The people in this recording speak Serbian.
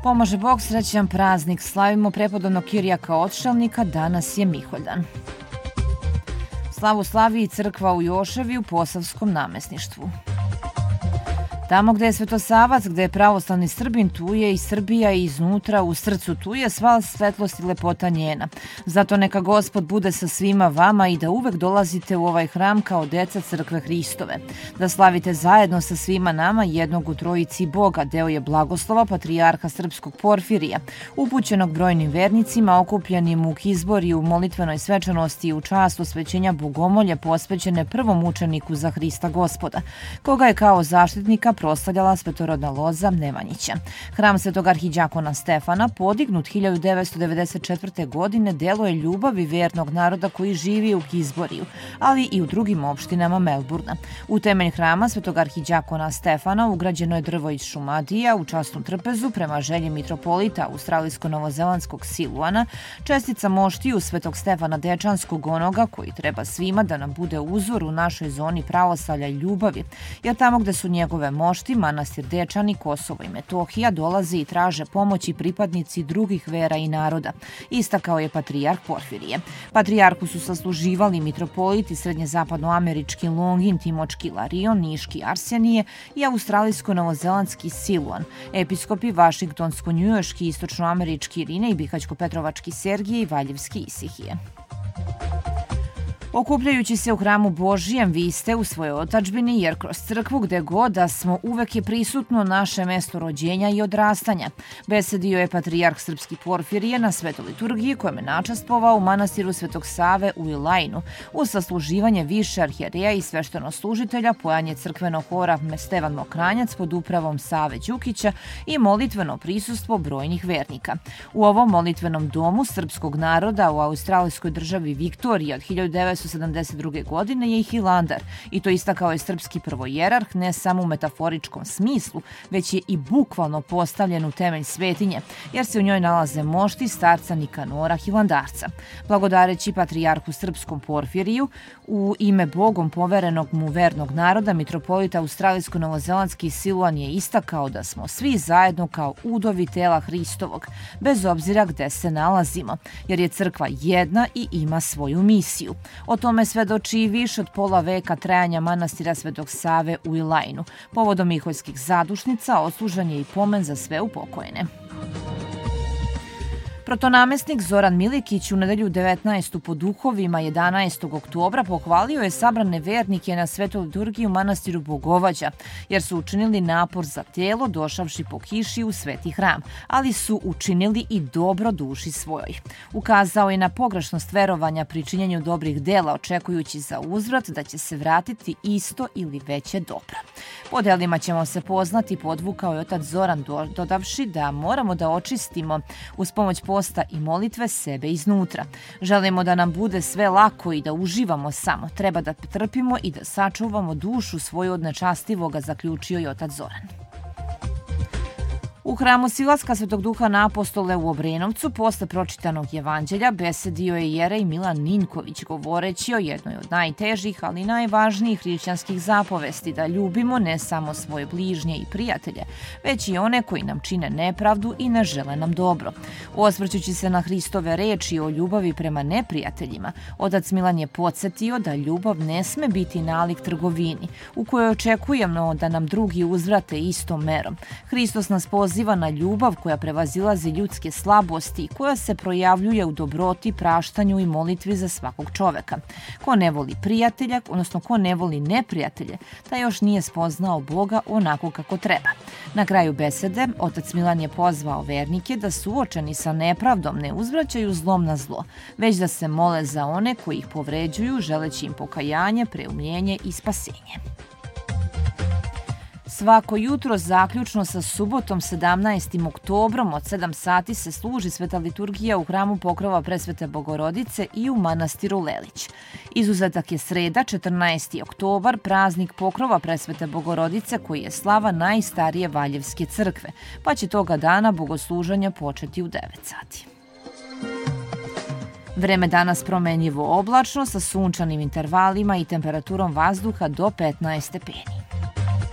Pomaže Bog, srećan praznik. Slavimo prepodobnog Kirijaka Otšelnika, danas je Miholjdan. Slavu slavi i crkva u Joševi u Posavskom namesništvu. Tamo gde je Svetosavac, gde je pravoslavni Srbin, tu je i Srbija i iznutra u srcu, tu je sva svetlost i lepota njena. Zato neka Gospod bude sa svima vama i da uvek dolazite u ovaj hram kao deca crkve Hristove. Da slavite zajedno sa svima nama jednog u trojici Boga, deo je blagoslova patrijarha srpskog Porfirija, upućenog brojnim vernicima okupljenim u Kizboriju u molitvenoj svečanosti i u čast osvećenja bogomolje posvećene prvom učeniku za Hrista Gospoda, koga je kao zaštitnika proslavljala svetorodna loza Nemanjića. Hram Svetog arhidjakona Stefana, podignut 1994. godine, delo je ljubavi vernog naroda koji živi u Kizboriju, ali i u drugim opštinama Melburna. U temelj hrama Svetog arhidjakona Stefana ugrađeno je drvo iz Šumadija u časnu trpezu prema želji mitropolita australijsko-novozelandskog Siluana, čestica moštiju Svetog Stefana Dečanskog, onoga koji treba svima da nam bude uzor u našoj zoni pravoslavlja i ljubavi, jer tamo gde su njegove mošti, manastir Dečani, Kosovo i Metohija, dolaze i traže pomoći pripadnici drugih vera i naroda, istakao je patrijarh Porfirije. Patrijarhu su sasluživali mitropoliti srednjezapadnoamerički Longin, Timočki Larion, Niški Arsenije i australijsko-novozelandski Siluan, episkopi Vašingtonsko-njujorški, istočnoamerički Irine i Bihaćko-Petrovački Sergije i Valjevski Isihije. Okupljajući se u hramu Božijem, vi ste u svojoj otadžbini, jer kroz crkvu gde god da smo uvek je prisutno naše mesto rođenja i odrastanja. Besedio je patrijarh srpski Porfirije na svetoj liturgiji kojem je načastvovao u manastiru Svetog Save u Ilajnu uz sasluživanje više arhijereja i sveštenoslужitelja, pojanje crkvenog hora Stevan Mokranjac pod upravom Save Đukića i molitveno prisustvo brojnih vernika. U ovom molitvenom domu srpskog naroda u australijskoj državi Viktorija od 1972. godine je i Hilandar, i to istakao je srpski prvojerarh ne samo u metaforičkom smislu, već je i bukvalno postavljen u temelj svetinje, jer se u njoj nalaze mošti starca Nikanora Hilandarca. Blagodareći patrijarhu srpskom Porfiriju, u ime Bogom poverenog mu vernog naroda, mitropolita australijsko-novozelandski Siluan je istakao da smo svi zajedno kao udovi tela Hristovog, bez obzira gde se nalazimo, jer je crkva jedna i ima svoju misiju. O tome svedoči i više od pola veka trajanja manastira Svetog Save u Ilajnu. Povodom miholjskih zadušnica odslužen je i pomen za sve upokojene. Protonamestnik Zoran Milikić u nedelju 19. po duhovima 11. oktobra pohvalio je sabrane vernike na svetoj liturgiji u manastiru Bogovađa, jer su učinili napor za telo došavši po kiši u sveti hram, ali su učinili i dobro duši svojoj. Ukazao je na pogrešnost verovanja pri činjenju dobrih dela, očekujući za uzvrat da će se vratiti isto ili veće dobro. Po delima ćemo se poznati, podvukao je otac Zoran, dodavši da moramo da očistimo uz pomoć posta i molitve sebe iznutra. Želimo da nam bude sve lako i da uživamo samo. Treba da trpimo i da sačuvamo dušu svoju od nečastivoga, zaključio je otac Zoran. U hramu Silaska Svetog Duha na Apostole u Obrenovcu posle pročitanog evanđelja besedio je jerej Milan Ninković, govoreći o jednoj od najtežih, ali najvažnijih hrišćanskih zapovesti, da ljubimo ne samo svoje bližnje i prijatelje, već i one koji nam čine nepravdu i ne žele nam dobro. Osvrćući se na Hristove reči o ljubavi prema neprijateljima, otac Milan je podsjetio da ljubav ne sme biti nalik trgovini, u kojoj očekujemo da nam drugi uzvrate istom merom. Hristos nas poziva na ljubav koja prevazilazi ljudske slabosti i koja se projavljuje u dobroti, praštanju i molitvi za svakog čoveka. Ko ne voli prijatelja, odnosno ko ne voli neprijatelje, taj još nije spoznao Boga onako kako treba. Na kraju besede, otac Milan je pozvao vernike da suočeni sa nepravdom ne uzvraćaju zlom na zlo, već da se mole za one koji ih povređuju, želeći im pokajanje, preumljenje i spasenje. Svako jutro, zaključno sa subotom 17. oktobrom od 7 sati se služi sveta liturgija u hramu Pokrova Presvete Bogorodice i u manastiru Lelić. Izuzetak je sreda, 14. oktobar, praznik Pokrova Presvete Bogorodice koji je slava najstarije Valjevske crkve, pa će toga dana bogosluženje početi u 9 sati. Vreme danas promenljivo oblačno sa sunčanim intervalima i temperaturom vazduha do 15 stepeni.